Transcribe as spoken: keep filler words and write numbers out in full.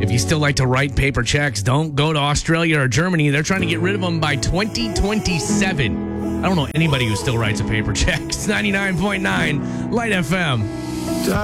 If you still like to write paper checks, don't go to Australia or Germany. They're trying to get rid of them by twenty twenty-seven. I don't know anybody who still writes a paper check. It's ninety-nine point nine Light F M.